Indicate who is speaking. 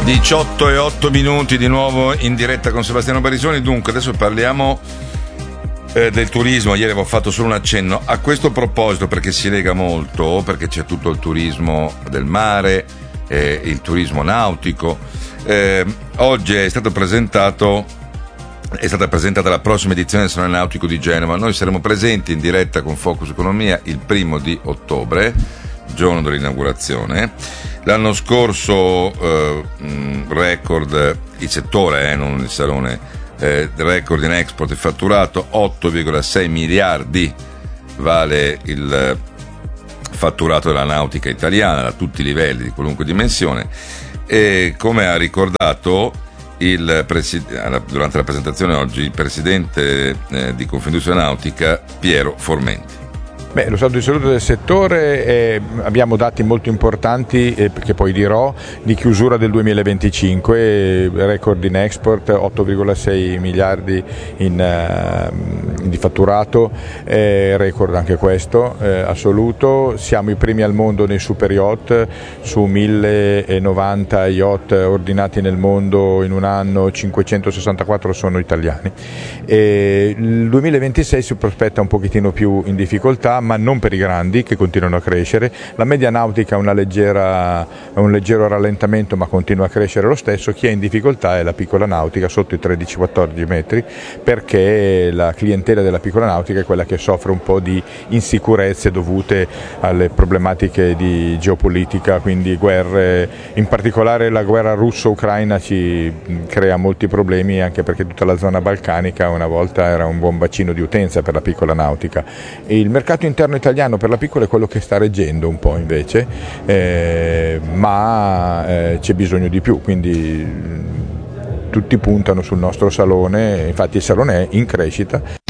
Speaker 1: 18:08 di nuovo in diretta con Sebastiano Barisoni. Dunque adesso parliamo del turismo. Ieri avevo fatto solo un accenno a questo proposito perché si lega molto, perché c'è tutto il turismo del mare, il turismo nautico. Oggi è stata presentata la prossima edizione del Salone Nautico di Genova. Noi saremo presenti in diretta con Focus Economia il 1° ottobre, giorno dell'inaugurazione. L'anno scorso record il settore, non il salone, record in export e fatturato 8,6 miliardi vale il fatturato della nautica italiana a tutti i livelli, di qualunque dimensione. E come ha ricordato durante la presentazione oggi il presidente di Confindustria Nautica, Piero Formenti.
Speaker 2: Lo stato di salute del settore, abbiamo dati molto importanti che poi dirò, di chiusura del 2025, record in export, 8,6 miliardi di fatturato, record anche questo assoluto. Siamo i primi al mondo nei super yacht, su 1090 yacht ordinati nel mondo in un anno, 564 sono italiani. Il 2026 si prospetta un pochettino più in difficoltà, ma non per i grandi che continuano a crescere. La media nautica ha un leggero rallentamento, ma continua a crescere lo stesso. Chi è in difficoltà è la piccola nautica sotto i 13-14 metri, perché la clientela della piccola nautica è quella che soffre un po' di insicurezze dovute alle problematiche di geopolitica, quindi guerre, in particolare la guerra russo-ucraina ci crea molti problemi, anche perché tutta la zona balcanica una volta era un buon bacino di utenza per la piccola nautica. Il mercato interno italiano per la piccola è quello che sta reggendo un po' invece, ma c'è bisogno di più, quindi tutti puntano sul nostro salone, infatti il salone è in crescita.